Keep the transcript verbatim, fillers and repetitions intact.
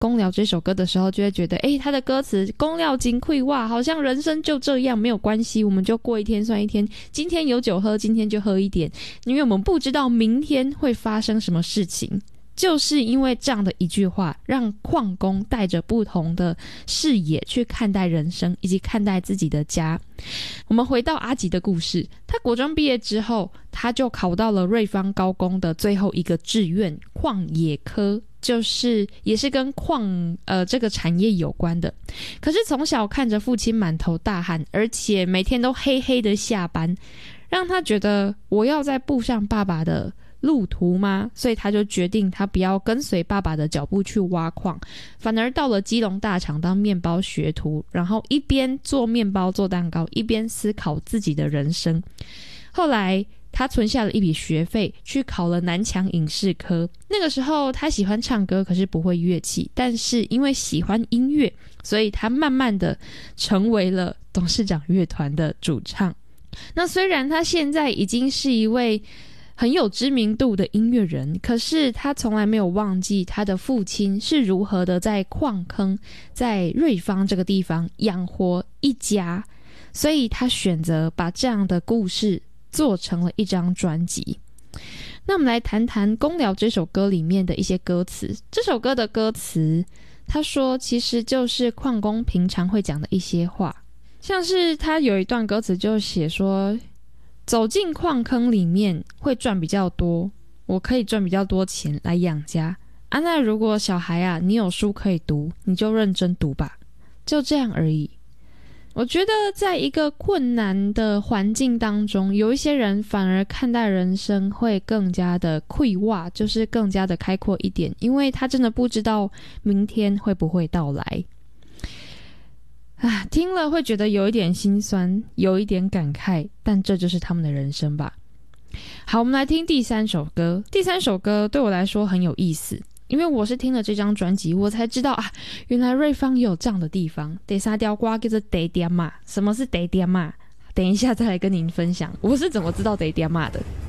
公聊这首歌的时候，就会觉得诶，他的歌词公聊金溃哇，好像人生就这样，没有关系，我们就过一天算一天，今天有酒喝，今天就喝一点，因为我们不知道明天会发生什么事情。就是因为这样的一句话，让矿工带着不同的视野去看待人生，以及看待自己的家。我们回到阿吉的故事，他国中毕业之后，他就考到了瑞芳高工的最后一个志愿矿冶科，就是也是跟矿呃这个产业有关的。可是从小看着父亲满头大汗，而且每天都黑黑的下班，让他觉得我要再步上爸爸的路途吗？所以他就决定他不要跟随爸爸的脚步去挖矿，反而到了基隆大厂当面包学徒，然后一边做面包做蛋糕，一边思考自己的人生。后来他存下了一笔学费，去考了南强影视科。那个时候他喜欢唱歌，可是不会乐器，但是因为喜欢音乐，所以他慢慢的成为了董事长乐团的主唱。那虽然他现在已经是一位很有知名度的音乐人，可是他从来没有忘记他的父亲是如何的在矿坑，在瑞芳这个地方养活一家，所以他选择把这样的故事做成了一张专辑。那我们来谈谈《公聊》这首歌里面的一些歌词。这首歌的歌词，他说其实就是矿工平常会讲的一些话，像是他有一段歌词就写说，走进矿坑里面会赚比较多，我可以赚比较多钱来养家啊。那如果小孩啊，你有书可以读，你就认真读吧，就这样而已。我觉得在一个困难的环境当中，有一些人反而看待人生会更加的溃哇，就是更加的开阔一点，因为他真的不知道明天会不会到来。啊，听了会觉得有一点心酸，有一点感慨，但这就是他们的人生吧。好，我们来听第三首歌。第三首歌对我来说很有意思，因为我是听了这张专辑，我才知道啊，原来瑞芳也有这样的地方。第三条歌叫做茶店嘛，什么是茶店嘛？等一下再来跟您分享，我是怎么知道茶店嘛的。